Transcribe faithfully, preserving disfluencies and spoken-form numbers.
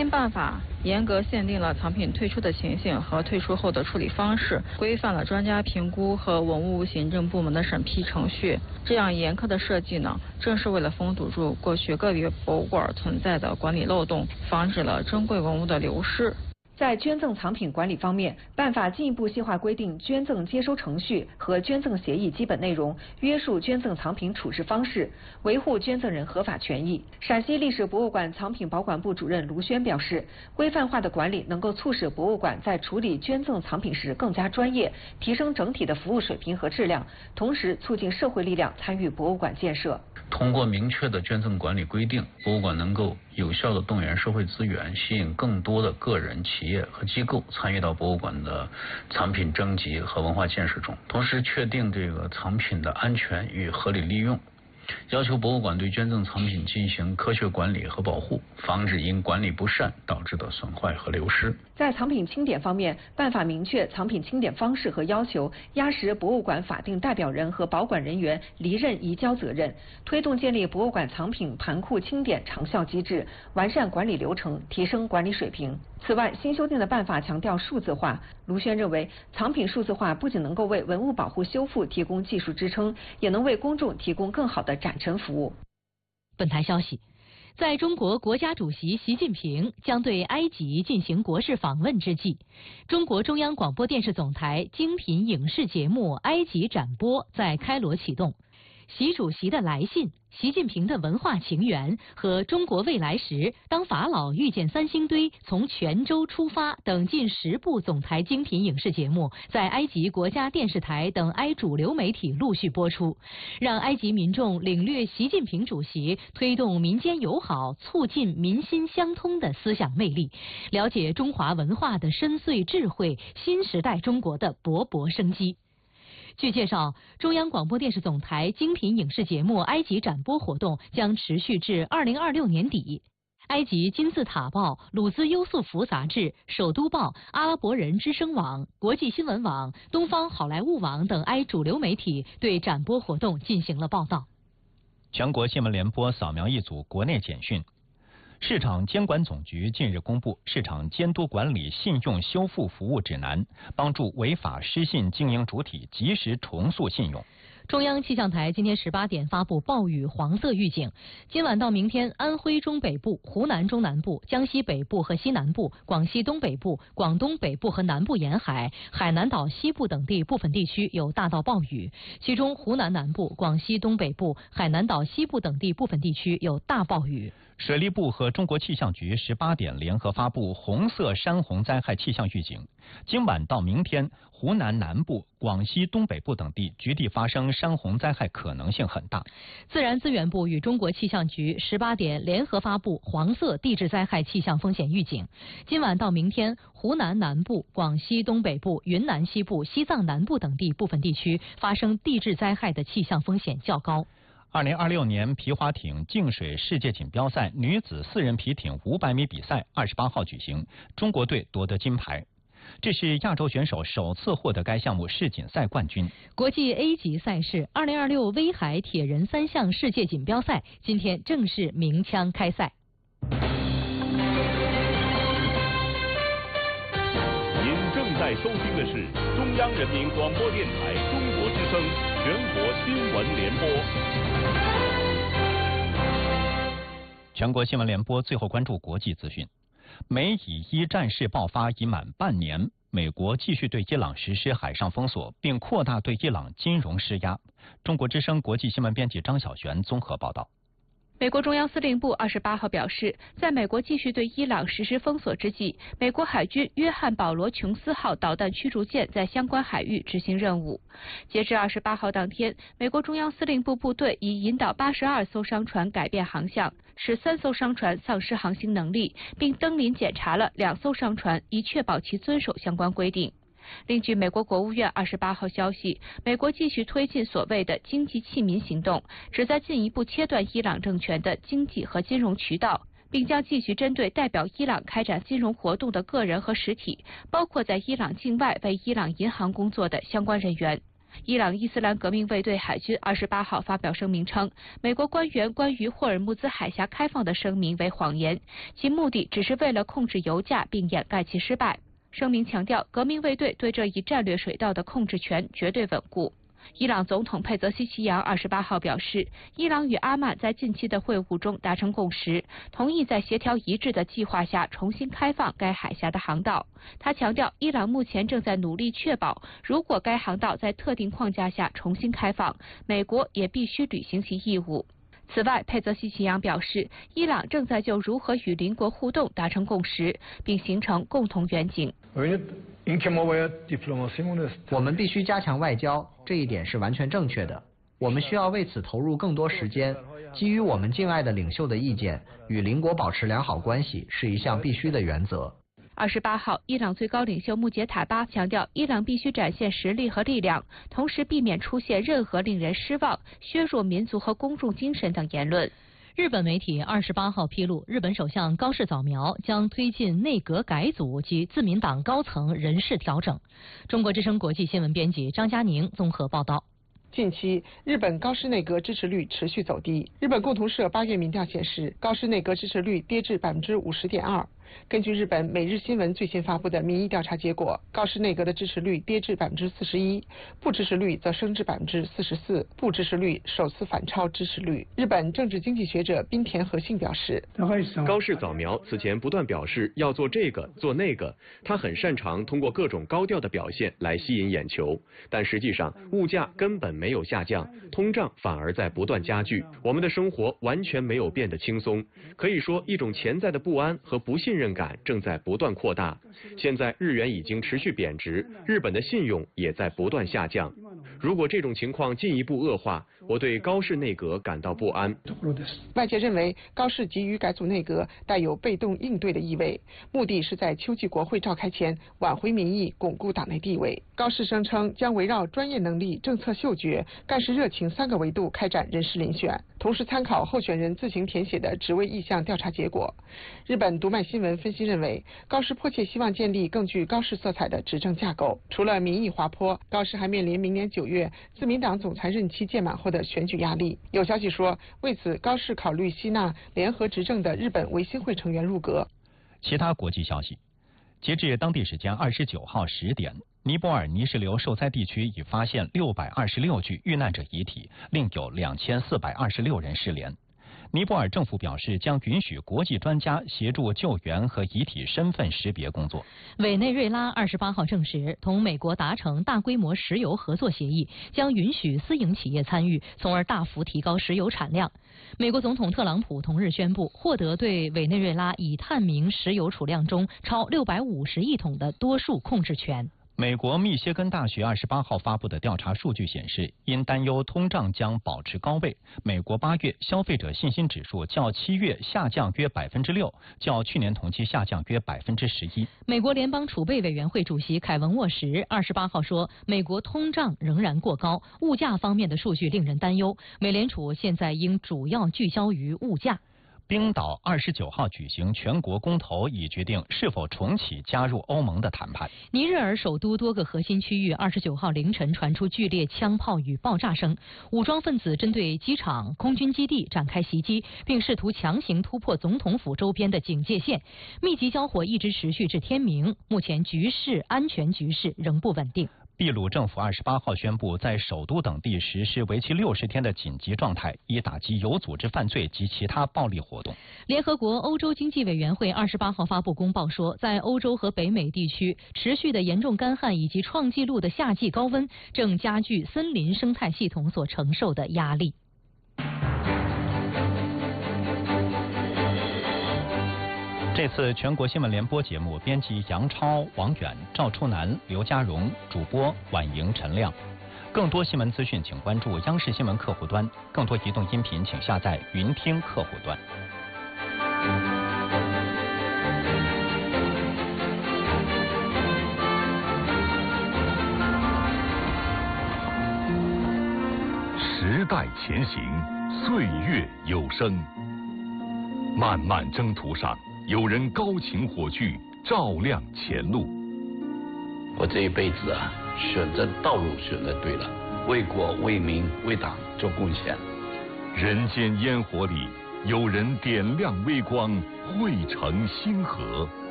新办法严格限定了藏品退出的情形和退出后的处理方式，规范了专家评估和文物行政部门的审批程序。这样严苛的设计呢，正是为了封堵住过去个别博物馆存在的管理漏洞，防止了珍贵文物的流失。 在捐赠藏品管理方面，办法进一步细化规定捐赠接收程序和捐赠协议基本内容，约束捐赠藏品处置方式，维护捐赠人合法权益。陕西历史博物馆藏品保管部主任卢轩表示，规范化的管理能够促使博物馆在处理捐赠藏品时更加专业，提升整体的服务水平和质量，同时促进社会力量参与博物馆建设。 通过明确的捐赠管理规定，博物馆能够有效地动员社会资源，吸引更多的个人、企业和机构参与到博物馆的藏品征集和文化建设中，同时确定这个藏品的安全与合理利用，要求博物馆对捐赠藏品进行科学管理和保护，防止因管理不善导致的损坏和流失。 在藏品清点方面，办法明确藏品清点方式和要求，压实博物馆法定代表人和保管人员离任移交责任，推动建立博物馆藏品盘库清点长效机制，完善管理流程，提升管理水平。此外，新修订的办法强调数字化。卢轩认为，藏品数字化不仅能够为文物保护修复提供技术支撑，也能为公众提供更好的展陈服务。 本台消息，在中国国家主席习近平将对埃及进行国事访问之际，中国中央广播电视总台精品影视节目《埃及展播》在开罗启动。习主席的来信、习近平的文化情缘和中国未来时、当法老遇见三星堆、从泉州出发等近十部总台精品影视节目，在埃及国家电视台等埃主流媒体陆续播出，让埃及民众领略习近平主席推动民间友好、促进民心相通的思想魅力，了解中华文化的深邃智慧、新时代中国的勃勃生机。据介绍，中央广播电视总台精品影视节目《埃及展播》活动将持续至二零二六年底。埃及金字塔报、鲁兹优素福杂志、首都报、阿拉伯人之声网、国际新闻网、东方好莱坞网等埃主流媒体对展播活动进行了报道。 全国新闻联播扫描一组国内简讯。市场监管总局近日公布《市场监督管理信用修复服务指南》，帮助违法失信经营主体及时重塑信用。 中央气象台今天十八点发布暴雨黄色预警，今晚到明天，安徽中北部、湖南中南部、江西北部和西南部、广西东北部、广东北部和南部沿海、海南岛西部等地部分地区有大到暴雨，其中湖南南部、广西东北部、海南岛西部等地部分地区有大暴雨。 水利部和中国气象局十八点联合发布红色山洪灾害气象预警，今晚到明天，湖南南部、广西东北部等地局地发生山洪灾害可能性很大。 自然资源部与中国气象局十八点联合发布黄色地质灾害气象风险预警，今晚到明天，湖南南部、广西东北部、云南西部、西藏南部等地部分地区发生地质灾害的气象风险较高。 二零二六年皮划艇净水世界锦标赛女子四人皮艇五百米比赛二十八号举行，中国队夺得金牌。这是亚洲选手首次获得该项目世锦赛冠军。 国际 A 级赛事二零二六威海铁人三项世界锦标赛今天正式鸣枪开赛。 您正在收听的是中央人民广播电台中国之声全国新闻联播。 全国新闻联播最后关注国际资讯。美以伊战事爆发已满半年，美国继续对伊朗实施海上封锁，并扩大对伊朗金融施压。中国之声国际新闻编辑张小璇综合报道。 美国中央司令部二十八号表示，在美国继续对伊朗实施封锁之际，美国海军约翰保罗琼斯号导弹驱逐舰在相关海域执行任务。截至二十八号当天，美国中央司令部部队已引导八十二艘商船改变航向，使三艘商船丧失航行能力，并登临检查了两艘商船，以确保其遵守相关规定。另据美国国务院二十八号消息，美国继续推进所谓的经济弃民行动，旨在进一步切断伊朗政权的经济和金融渠道，并将继续针对代表伊朗开展金融活动的个人和实体，包括在伊朗境外为伊朗银行工作的相关人员。 伊朗伊斯兰革命卫队海军二十八号发表声明称，美国官员关于霍尔木兹海峡开放的声明为谎言，其目的只是为了控制油价并掩盖其失败。声明强调，革命卫队对这一战略水道的控制权绝对稳固。伊朗总统佩泽西奇扬二十八号表示，伊朗与阿曼在近期的会晤中达成共识，同意在协调一致的计划下重新开放该海峡的航道。他强调，伊朗目前正在努力确保，如果该航道在特定框架下重新开放，美国也必须履行其义务。此外，佩泽西奇扬表示，伊朗正在就如何与邻国互动达成共识，并形成共同远景。 我们必须加强外交，这一点是完全正确的。我们需要为此投入更多时间。基于我们敬爱的领袖的意见，与邻国保持良好关系是一项必须的原则。 二十八号，伊朗最高领袖穆杰塔巴强调，伊朗必须展现实力和力量，同时避免出现任何令人失望、削弱民族和公众精神等言论。 日本媒体二十八号披露，日本首相高市早苗将推进内阁改组及自民党高层人事调整。中国之声国际新闻编辑张佳宁综合报道。 近期，日本高市内阁支持率持续走低。日本共同社八月民调显示，高市内阁支持率跌至百分之五十点二。根据日本每日新闻最新发布的民意调查结果，高市内阁的支持率跌至百分之四十一，不支持率则升至百分之四十四，不支持率首次反超支持率。日本政治经济学者滨田和信表示， 高市早苗此前不断表示要做这个做那个，他很擅长通过各种高调的表现来吸引眼球，但实际上物价根本没有下降，通胀反而在不断加剧，我们的生活完全没有变得轻松，可以说一种潜在的不安和不信任感正在不断扩大。现在日元已经持续贬值，日本的信用也在不断下降。如果这种情况进一步恶化，我对高市内阁感到不安。 外界认为高市急于改组内阁带有被动应对的意味，目的是在秋季国会召开前挽回民意，巩固党内地位。高市声称将围绕专业能力、政策嗅觉、干事热情三个维度开展人事遴选，同时参考候选人自行填写的职位意向调查结果。日本读卖新闻分析认为，高市迫切希望建立更具高市色彩的执政架构。除了民意滑坡，高市还面临明年九月自民党总裁任期届满后的选举压力。有消息说，为此高市考虑吸纳联合执政的日本维新会成员入阁。 其他国际消息，截至当地时间二十九号十点，尼泊尔泥石流受灾地区已发现六百二十六具遇难者遗体，另有两千四百二十六人失联。尼泊尔政府表示，将允许国际专家协助救援和遗体身份识别工作。 委内瑞拉二十八号证实，同美国达成大规模石油合作协议，将允许私营企业参与，从而大幅提高石油产量。美国总统特朗普同日宣布，获得对委内瑞拉已探明石油储量中超六百五十亿桶的多数控制权。 美国密歇根大学二十八号发布的调查数据显示，因担忧通胀将保持高位，美国八月消费者信心指数较七月下降约百分之六，较去年同期下降约百分之十一。 美国联邦储备委员会主席凯文沃什二十八号说，美国通胀仍然过高，物价方面的数据令人担忧，美联储现在应主要聚焦于物价。 冰岛二十九号举行全国公投，已决定是否重启加入欧盟的谈判。 尼日尔首都多个核心区域二十九号凌晨传出剧烈枪炮与爆炸声，武装分子针对机场、空军基地展开袭击，并试图强行突破总统府周边的警戒线，密集交火一直持续至天明。目前局势安全局势仍不稳定。 秘鲁政府二十八号宣布，在首都等地实施为期六十天的紧急状态，以打击有组织犯罪及其他暴力活动。 联合国欧洲经济委员会二十八号发布公报说，在欧洲和北美地区，持续的严重干旱以及创纪录的夏季高温，正加剧森林生态系统所承受的压力。 这次全国新闻联播节目，编辑杨超、王远、赵初南、刘家荣，主播婉莹、陈亮。更多新闻资讯，请关注央视新闻客户端；更多移动音频，请下载云听客户端。 时代前行，岁月有声。漫漫征途上，有人高擎火炬，照亮前路。 我这一辈子啊，选择道路选择对了。 为国为民为党做贡献。 人间烟火里，有人点亮微光，汇成星河。